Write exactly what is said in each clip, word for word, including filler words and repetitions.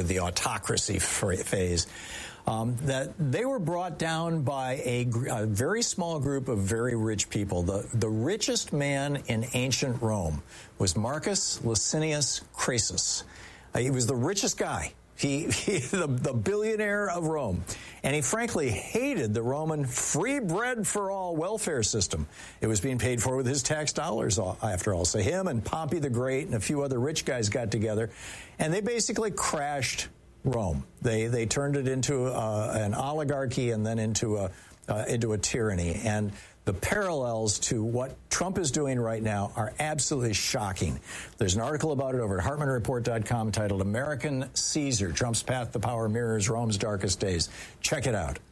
with the autocracy phase, um, that they were brought down by a, a very small group of very rich people. The, the richest man in ancient Rome was Marcus Licinius Crassus. Uh, he was the richest guy. He, he the, the billionaire of Rome. And he frankly hated the Roman free bread for all welfare system. It was being paid for with his tax dollars, after all. So him and Pompey the Great and a few other rich guys got together, and they basically crashed Rome. They they turned it into uh, an oligarchy and then into a uh, into a tyranny. And the parallels to what Trump is doing right now are absolutely shocking. There's an article about it over at Hartmann Report dot com titled American Caesar, Trump's Path to Power Mirrors Rome's Darkest Days. Check it out.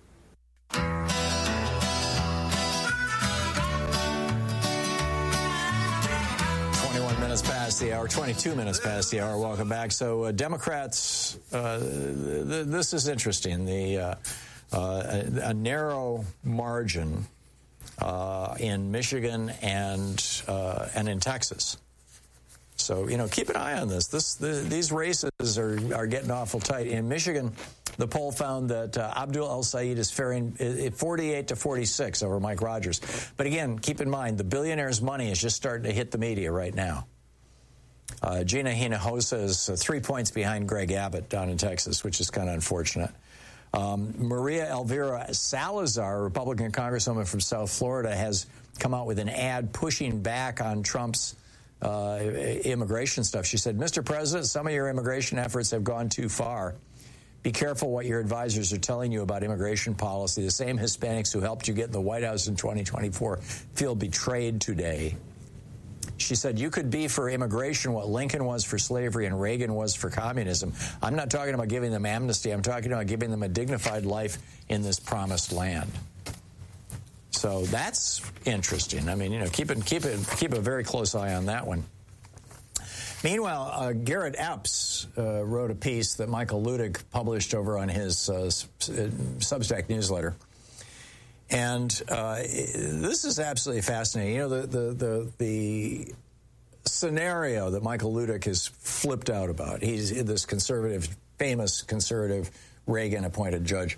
twenty-one minutes past the hour, twenty-two minutes past the hour. Welcome back. So uh, Democrats, uh, th- th- this is interesting. The uh, uh, a, a narrow margin Uh, in Michigan and uh, and in Texas. So, you know, keep an eye on this. This the, these races are, are getting awful tight. In Michigan, the poll found that uh, Abdul El-Sayed is faring forty-eight to forty-six over Mike Rogers. But again, keep in mind, the billionaire's money is just starting to hit the media right now. Uh, Gina Hinojosa is uh, three points behind Greg Abbott down in Texas, which is kind of unfortunate. Um, Maria Elvira Salazar, Republican congresswoman from South Florida, has come out with an ad pushing back on Trump's uh, immigration stuff. She said, Mister President, some of your immigration efforts have gone too far. Be careful what your advisors are telling you about immigration policy. The same Hispanics who helped you get in the White House in twenty twenty-four feel betrayed today. She said, you could be for immigration what Lincoln was for slavery and Reagan was for communism. I'm not talking about giving them amnesty. I'm talking about giving them a dignified life in this promised land. So that's interesting. I mean, you know, keep it, keep it, keep a very close eye on that one. Meanwhile, uh, Garrett Epps uh, wrote a piece that Michael Ludig published over on his uh, Substack newsletter. And uh, this is absolutely fascinating. You know, the, the, the, the scenario that Michael Ludig has flipped out about. He's this conservative, famous conservative Reagan-appointed judge,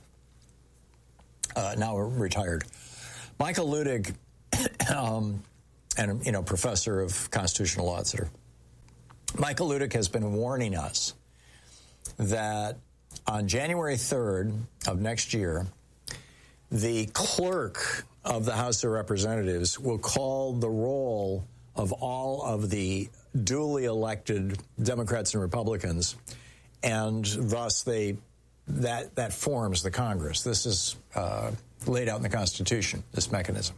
uh, now retired. Michael Ludig, um, and, you know, professor of constitutional law, et cetera. Michael Ludig has been warning us that on January third of next year, the clerk of the House of Representatives will call the roll of all of the duly elected Democrats and Republicans, and thus they that that forms the Congress. This is uh, laid out in the Constitution, this mechanism.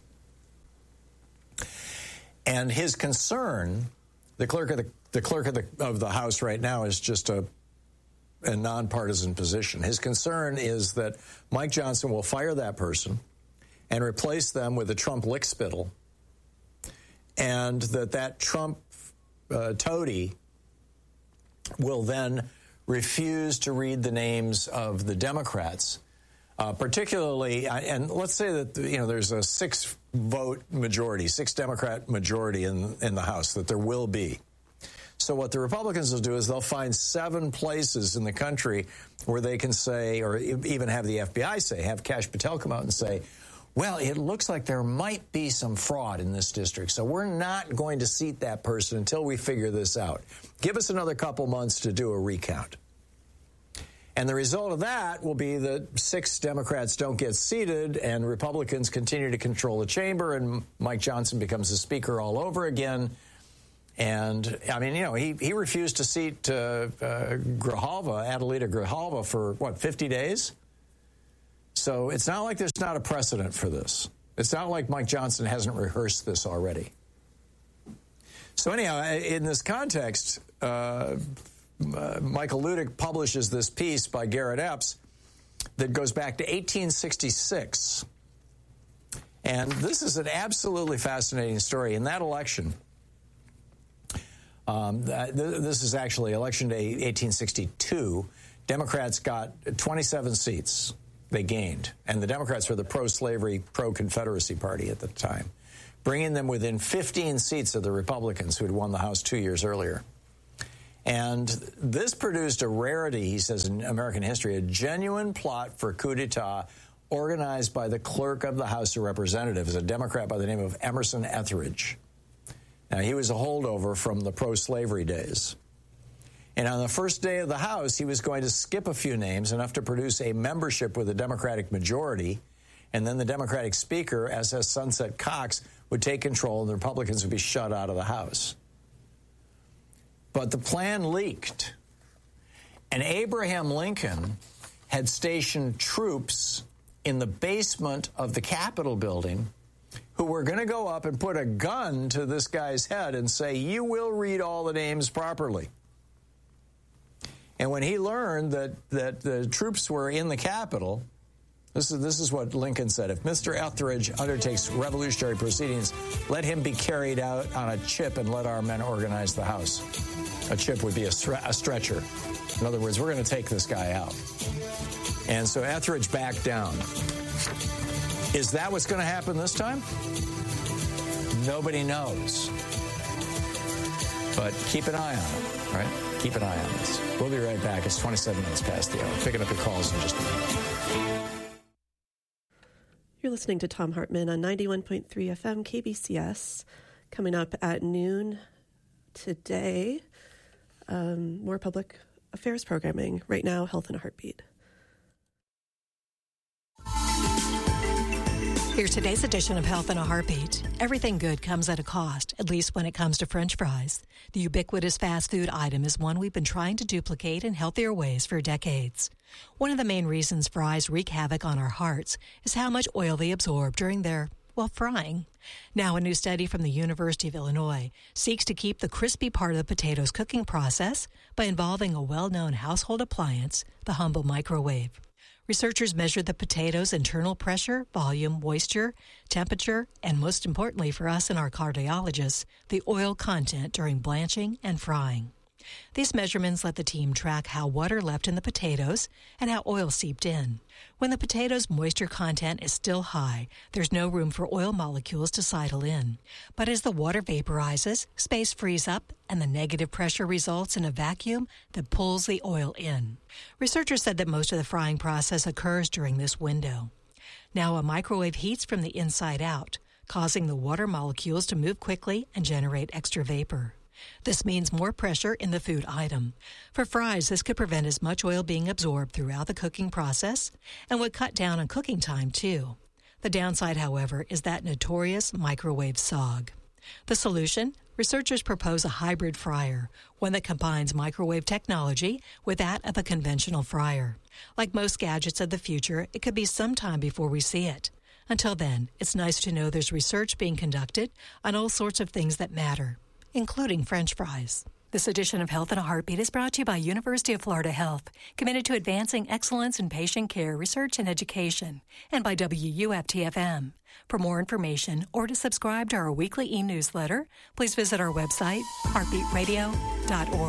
And his concern, the clerk of the the clerk of the of the House right now is just a a nonpartisan position. His concern is that Mike Johnson will fire that person and replace them with a Trump lickspittle, and that that Trump uh, toady will then refuse to read the names of the Democrats, uh, particularly, and let's say that, you know, there's a six vote majority, six Democrat majority in in the House, that there will be. So what the Republicans will do is they'll find seven places in the country where they can say, or even have the F B I say, have Kash Patel come out and say, well, it looks like there might be some fraud in this district, so we're not going to seat that person until we figure this out. Give us another couple months to do a recount. And the result of that will be that six Democrats don't get seated and Republicans continue to control the chamber, and Mike Johnson becomes the speaker all over again. And, I mean, you know, he, he refused to seat uh, uh, Grijalva, Adelita Grijalva, for, what, fifty days? So it's not like there's not a precedent for this. It's not like Mike Johnson hasn't rehearsed this already. So anyhow, in this context, uh, uh, Michael Ludig publishes this piece by Garrett Epps that goes back to eighteen sixty-six. And this is an absolutely fascinating story. In that election, Um, th- this is actually election day eighteen sixty-two. Democrats got twenty-seven seats. They gained. And the Democrats were the pro-slavery, pro-Confederacy party at the time, bringing them within fifteen seats of the Republicans who had won the House two years earlier. And this produced a rarity, he says, in American history, a genuine plot for coup d'etat organized by the clerk of the House of Representatives, a Democrat by the name of Emerson Etheridge. Now, he was a holdover from the pro-slavery days. And on the first day of the House, he was going to skip a few names, enough to produce a membership with a Democratic majority, and then the Democratic Speaker, S S Sunset Cox, would take control and the Republicans would be shut out of the House. But the plan leaked, and Abraham Lincoln had stationed troops in the basement of the Capitol building who were going to go up and put a gun to this guy's head and say, you will read all the names properly. And when he learned that, that the troops were in the Capitol, this is, this is what Lincoln said: if Mister Etheridge undertakes revolutionary proceedings, let him be carried out on a chip and let our men organize the House. A chip would be a, stre- a stretcher. In other words, we're going to take this guy out. And so Etheridge backed down. Is that what's going to happen this time? Nobody knows. But keep an eye on it, right? Keep an eye on this. We'll be right back. It's twenty-seven minutes past the hour. Picking up your calls in just a minute. You're listening to Thom Hartmann on ninety-one point three F M K B C S. Coming up at noon today, um, more public affairs programming. Right now, Health in a Heartbeat. Here's today's edition of Health in a Heartbeat. Everything good comes at a cost, at least when it comes to French fries. The ubiquitous fast food item is one we've been trying to duplicate in healthier ways for decades. One of the main reasons fries wreak havoc on our hearts is how much oil they absorb during their, well, frying. Now, a new study from the University of Illinois seeks to keep the crispy part of the potato's cooking process by involving a well-known household appliance, the humble microwave. Researchers measured the potato's internal pressure, volume, moisture, temperature, and most importantly for us and our cardiologists, the oil content during blanching and frying. These measurements let the team track how water left in the potatoes and how oil seeped in. When the potato's moisture content is still high, there's no room for oil molecules to sidle in. But as the water vaporizes, space frees up, and the negative pressure results in a vacuum that pulls the oil in. Researchers said that most of the frying process occurs during this window. Now, a microwave heats from the inside out, causing the water molecules to move quickly and generate extra vapor. This means more pressure in the food item. For fries, this could prevent as much oil being absorbed throughout the cooking process and would cut down on cooking time, too. The downside, however, is that notorious microwave sog. The solution? Researchers propose a hybrid fryer, one that combines microwave technology with that of a conventional fryer. Like most gadgets of the future, it could be some time before we see it. Until then, it's nice to know there's research being conducted on all sorts of things that matter, including French fries. This edition of Health in a Heartbeat is brought to you by University of Florida Health, committed to advancing excellence in patient care, research, and education, and by W U F T F M. For more information or to subscribe to our weekly e-newsletter, please visit our website, heartbeat radio dot org.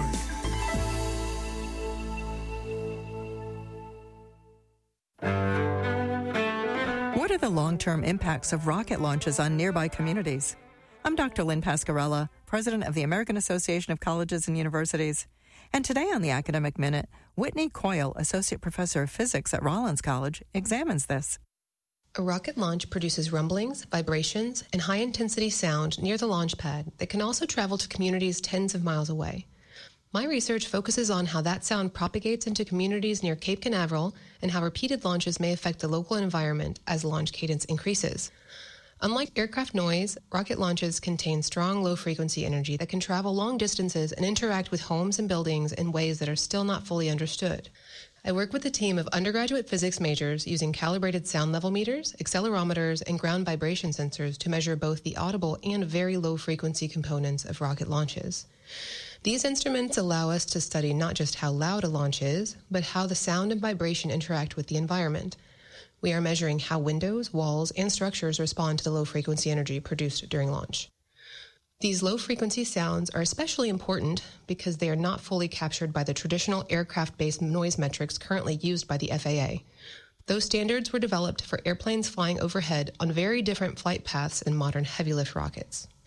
What are the long-term impacts of rocket launches on nearby communities? I'm Doctor Lynn Pascarella, president of the American Association of Colleges and Universities. And today on the Academic Minute, Whitney Coyle, associate professor of physics at Rollins College, examines this. A rocket launch produces rumblings, vibrations, and high-intensity sound near the launch pad that can also travel to communities tens of miles away. My research focuses on how that sound propagates into communities near Cape Canaveral and how repeated launches may affect the local environment as launch cadence increases. Unlike aircraft noise, rocket launches contain strong low-frequency energy that can travel long distances and interact with homes and buildings in ways that are still not fully understood. I work with a team of undergraduate physics majors using calibrated sound level meters, accelerometers, and ground vibration sensors to measure both the audible and very low-frequency components of rocket launches. These instruments allow us to study not just how loud a launch is, but how the sound and vibration interact with the environment. We are measuring how windows, walls, and structures respond to the low-frequency energy produced during launch. These low-frequency sounds are especially important because they are not fully captured by the traditional aircraft-based noise metrics currently used by the F A A. Those standards were developed for airplanes flying overhead on very different flight paths in modern heavy-lift rockets.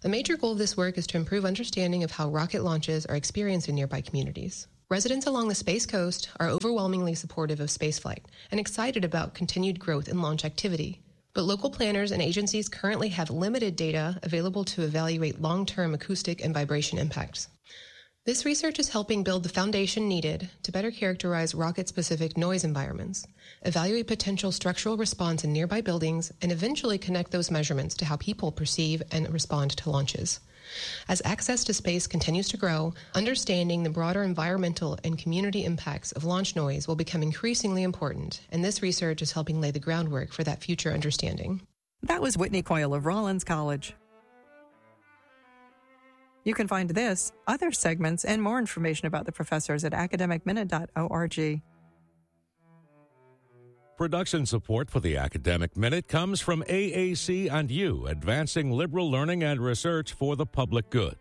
A major goal of this work is to improve understanding of how rocket launches are experienced in nearby communities. Residents along the Space Coast are overwhelmingly supportive of spaceflight and excited about continued growth in launch activity. But local planners and agencies currently have limited data available to evaluate long-term acoustic and vibration impacts. This research is helping build the foundation needed to better characterize rocket-specific noise environments, evaluate potential structural response in nearby buildings, and eventually connect those measurements to how people perceive and respond to launches. As access to space continues to grow, understanding the broader environmental and community impacts of launch noise will become increasingly important, and this research is helping lay the groundwork for that future understanding. That was Whitney Coyle of Rollins College. You can find this, other segments, and more information about the professors at academic minute dot org. Production support for the Academic Minute comes from A A C and you, advancing liberal learning and research for the public good.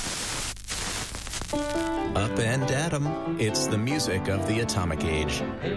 Up and Atom. It's the music of the atomic age.